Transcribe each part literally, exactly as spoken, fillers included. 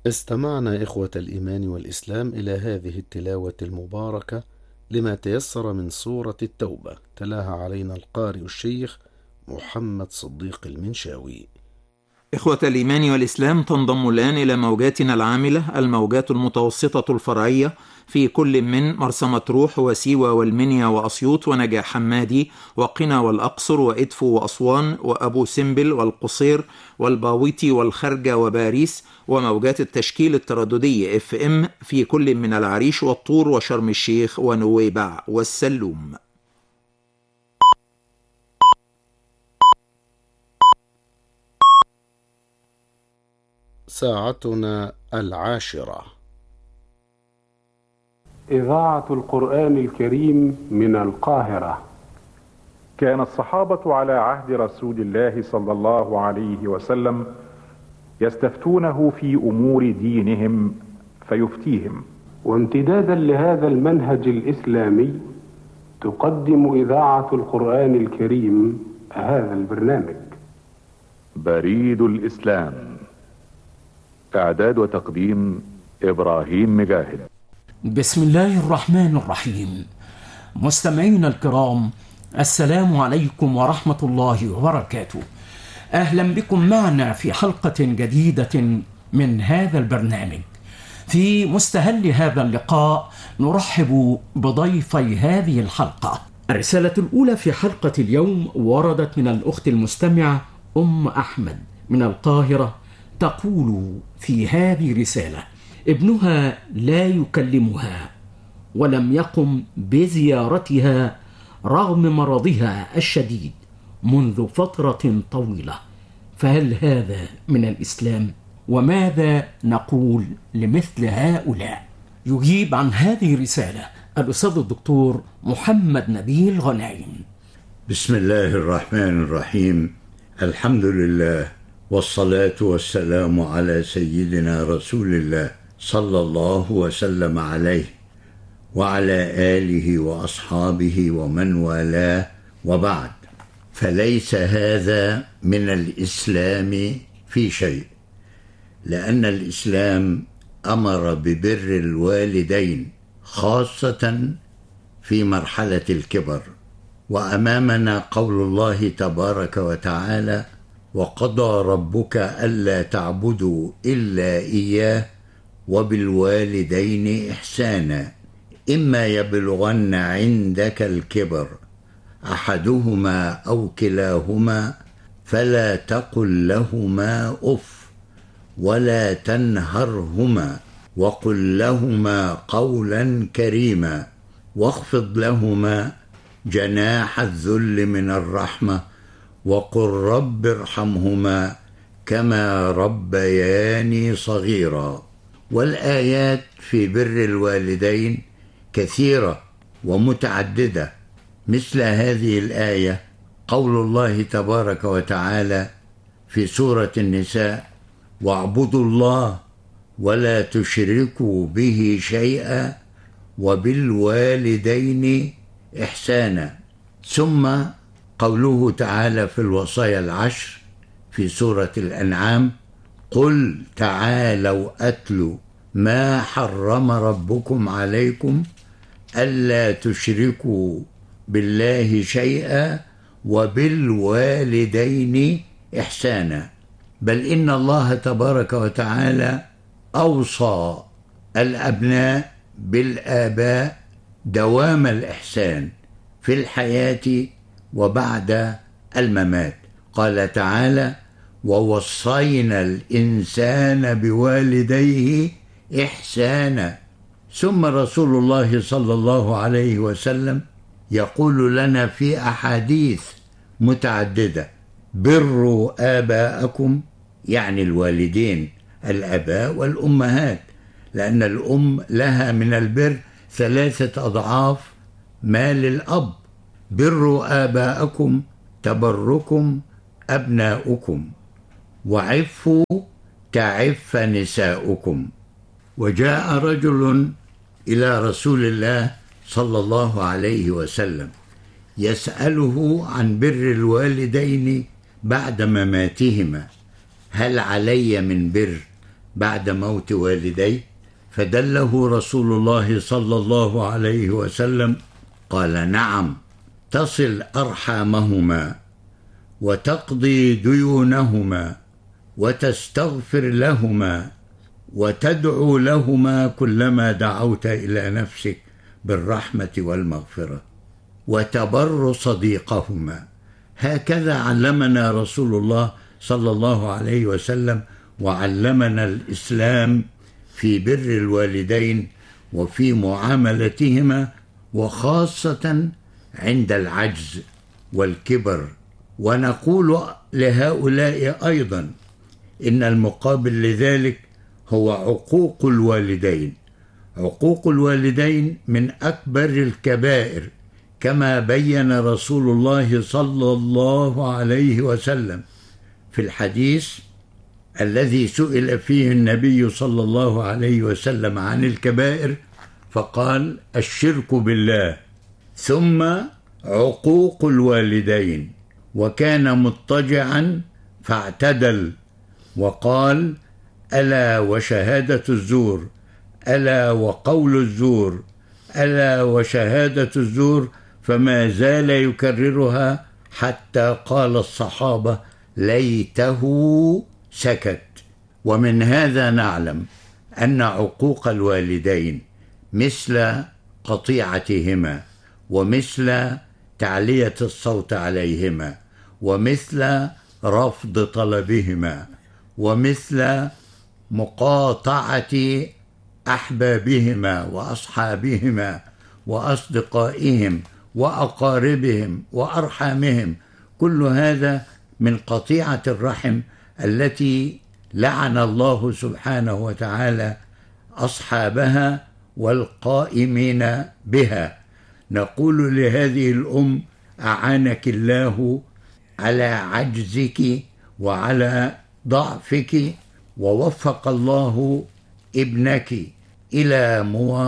استمعنا إخوة الإيمان والإسلام إلى هذه التلاوة المباركة لما تيسر من سورة التوبة، تلاها علينا القارئ الشيخ محمد صديق المنشاوي. إخوة الإيمان والإسلام، تنضم الآن إلى موجاتنا العاملة الموجات المتوسطة الفرعية في كل من مرسى مطروح وسيوة والمنيا وأسيوط ونجع حمادي وقنا والأقصر وإدفو وأسوان وأبو سمبل والقصير والباويتي والخرجة وباريس، وموجات التشكيل الترددي اف ام في كل من العريش والطور وشرم الشيخ ونويبع والسلوم. ساعتنا العاشرة. إذاعة القرآن الكريم من القاهرة. كان الصحابة على عهد رسول الله صلى الله عليه وسلم يستفتونه في أمور دينهم فيفتيهم. وامتدادا لهذا المنهج الإسلامي تقدم إذاعة القرآن الكريم هذا البرنامج. بريد الإسلام، إعداد وتقديم إبراهيم مجاهد. بسم الله الرحمن الرحيم. مستمعينا الكرام، السلام عليكم ورحمة الله وبركاته. أهلا بكم معنا في حلقة جديدة من هذا البرنامج. في مستهل هذا اللقاء نرحب بضيفي هذه الحلقة. الرسالة الأولى في حلقة اليوم وردت من الأخت المستمعة أم أحمد من القاهرة، تقول في هذه الرسالة: ابنها لا يكلمها ولم يقم بزيارتها رغم مرضها الشديد منذ فترة طويلة، فهل هذا من الإسلام؟ وماذا نقول لمثل هؤلاء؟ يجيب عن هذه الرسالة الأستاذ الدكتور محمد نبيل غنايم. بسم الله الرحمن الرحيم. الحمد لله والصلاة والسلام على سيدنا رسول الله صلى الله وسلم عليه وعلى آله وأصحابه ومن والاه، وبعد، فليس هذا من الإسلام في شيء، لأن الإسلام أمر ببر الوالدين خاصة في مرحلة الكبر. وأمامنا قول الله تبارك وتعالى: وقضى ربك ألا تعبدوا إلا إياه وبالوالدين إحسانا إما يبلغن عندك الكبر أحدهما أو كلاهما فلا تقل لهما أف ولا تنهرهما وقل لهما قولا كريما واخفض لهما جناح الذل من الرحمة وقل رب ارحمهما كما ربياني صغيرا. والآيات في بر الوالدين كثيرة ومتعددة، مثل هذه الآية قول الله تبارك وتعالى في سورة النساء: واعبدوا الله ولا تشركوا به شيئا وبالوالدين إحسانا. ثم قوله تعالى في الوصايا العشر في سورة الأنعام: قل تعالوا أتلوا ما حرم ربكم عليكم ألا تشركوا بالله شيئا وبالوالدين إحسانا. بل إن الله تبارك وتعالى أوصى الأبناء بالآباء دوام الإحسان في الحياة وبعد الممات. قال تعالى: ووصينا الإنسان بوالديه إحسانا. ثم رسول الله صلى الله عليه وسلم يقول لنا في أحاديث متعددة: بروا آباءكم، يعني الوالدين، الآباء والأمهات، لأن الأم لها من البر ثلاثة أضعاف ما للأب. بروا آباءكم تبركم أبناؤكم وعفوا تعف نساؤكم. وجاء رجل إلى رسول الله صلى الله عليه وسلم يسأله عن بر الوالدين بعد مماتهما: هل علي من بر بعد موت والديه؟ فدله رسول الله صلى الله عليه وسلم قال: نعم، تصل أرحامهما وتقضي ديونهما وتستغفر لهما وتدعو لهما كلما دعوت إلى نفسك بالرحمة والمغفرة وتبر صديقهما. هكذا علمنا رسول الله صلى الله عليه وسلم، وعلمنا الإسلام في بر الوالدين وفي معاملتهما، وخاصة عند العجز والكبر. ونقول لهؤلاء أيضا إن المقابل لذلك هو عقوق الوالدين. عقوق الوالدين من أكبر الكبائر، كما بين رسول الله صلى الله عليه وسلم في الحديث الذي سئل فيه النبي صلى الله عليه وسلم عن الكبائر، فقال: الشرك بالله، ثم عقوق الوالدين. وكان مضطجعا فاعتدل وقال: ألا وشهادة الزور، ألا وقول الزور، ألا وشهادة الزور، فما زال يكررها حتى قال الصحابة: ليته سكت. ومن هذا نعلم أن عقوق الوالدين مثل قطيعتهما، ومثل تعلية الصوت عليهما، ومثل رفض طلبهما، ومثل مقاطعة أحبابهما وأصحابهما وأصدقائهم وأقاربهم وأرحامهم. كل هذا من قطيعة الرحم التي لعن الله سبحانه وتعالى أصحابها والقائمين بها. نقول لهذه الأم: أعانك الله على عجزك وعلى ضعفك، ووفق الله ابنك إلى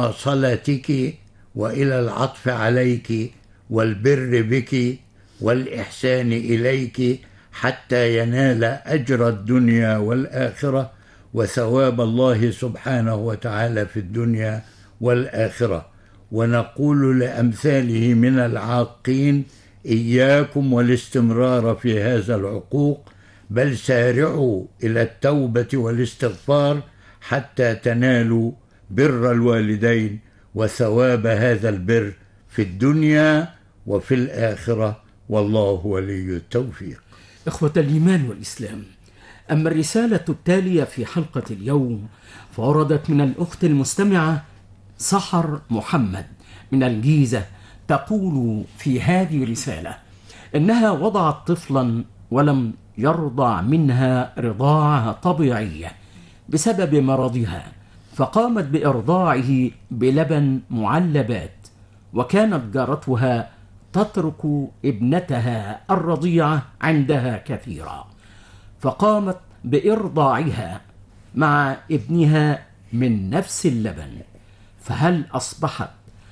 مواصلتك وإلى العطف عليك والبر بك والإحسان إليك، حتى ينال أجر الدنيا والآخرة وثواب الله سبحانه وتعالى في الدنيا والآخرة. ونقول لأمثاله من العاقين: إياكم والاستمرار في هذا العقوق، بل سارعوا إلى التوبة والاستغفار حتى تنالوا بر الوالدين وثواب هذا البر في الدنيا وفي الآخرة، والله ولي التوفيق. إخوة الإيمان والإسلام، أما الرسالة التالية في حلقة اليوم فوردت من الأخت المستمعة سحر محمد من الجيزة، تقول في هذه الرسالة إنها وضعت طفلا ولم يرضع منها رضاعة طبيعية بسبب مرضها، فقامت بإرضاعه بلبن معلبات، وكانت جارتها تترك ابنتها الرضيعة عندها كثيرا، فقامت بإرضاعها مع ابنها من نفس اللبن، فهل أصبحت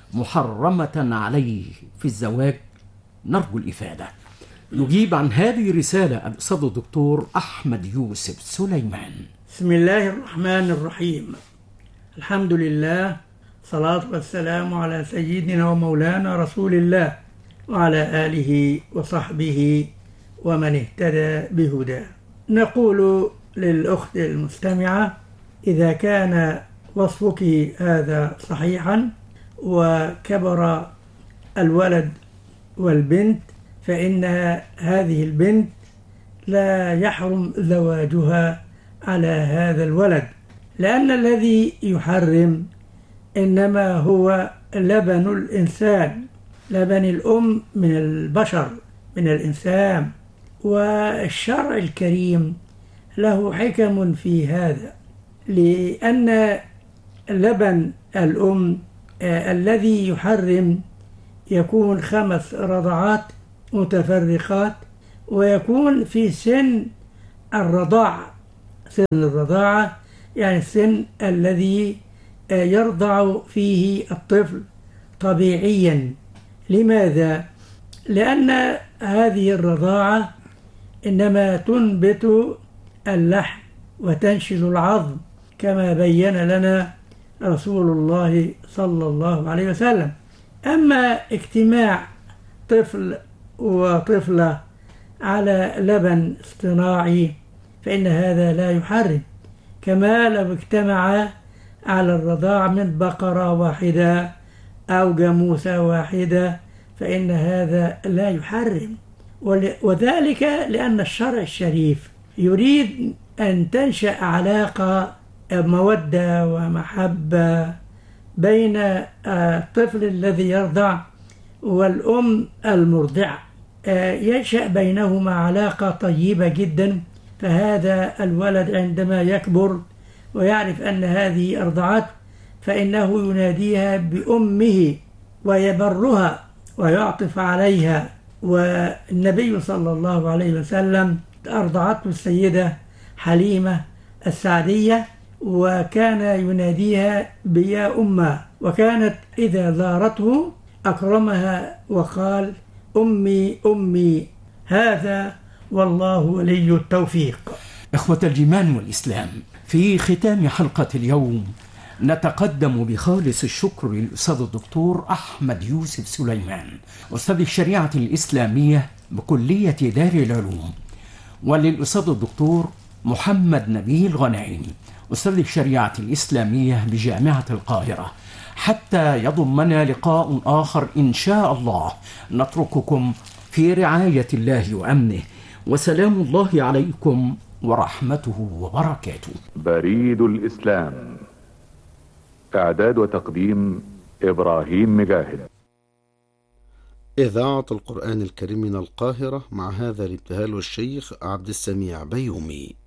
محرمة عليه في الزواج؟ نرجو الإفادة. يجيب عن هذه الرسالة الأستاذ الدكتور أحمد يوسف سليمان. بسم الله الرحمن الرحيم. الحمد لله، صلاة والسلام على سيدنا ومولانا رسول الله وعلى آله وصحبه ومن اهتدى بهداه. نقول للأخت المستمعة: إذا كان وصفك هذا صحيحا وكبر الولد والبنت، فإن هذه البنت لا يحرم زواجها على هذا الولد، لأن الذي يحرم إنما هو لبن الإنسان، لبن الأم من البشر من الإنسان. والشرع الكريم له حكم في هذا، لأن لبن الأم آه الذي يحرم يكون خمس رضعات متفرقات، ويكون في سن الرضاعة. سن الرضاعة يعني السن الذي آه يرضع فيه الطفل طبيعيا. لماذا؟ لأن هذه الرضاعة إنما تنبت اللحم وتنشل العظم، كما بين لنا رسول الله صلى الله عليه وسلم. أما اجتماع طفل وطفلة على لبن اصطناعي فإن هذا لا يحرم، كما لو اجتمع على الرضاع من بقرة واحدة أو جاموسة واحدة فإن هذا لا يحرم، وذلك لأن الشرع الشريف يريد أن تنشأ علاقة مودة ومحبة بين الطفل الذي يرضع والأم المرضعة، ينشأ بينهما علاقة طيبة جدا. فهذا الولد عندما يكبر ويعرف أن هذه أرضعته فإنه يناديها بأمه ويبرها ويعطف عليها. والنبي صلى الله عليه وسلم أرضعته السيدة حليمة السعدية وكان يناديها بيا أمه، وكانت إذا زارته أكرمها وقال أمي أمي. هذا والله ولي التوفيق. إخوة الإيمان والإسلام، في ختام حلقة اليوم نتقدم بخالص الشكر للأستاذ الدكتور أحمد يوسف سليمان أستاذ الشريعة الإسلامية بكلية دار العلوم، وللأستاذ الدكتور محمد نبيل غنائم أستاذ الشريعة الإسلامية بجامعة القاهرة. حتى يضمنا لقاء آخر إن شاء الله، نترككم في رعاية الله وأمنه، وسلام الله عليكم ورحمته وبركاته. بريد الإسلام، إعداد وتقديم إبراهيم مجاهد. إذاعة القرآن الكريم من القاهرة، مع هذا الابتهال والشيخ عبد السميع بيومي.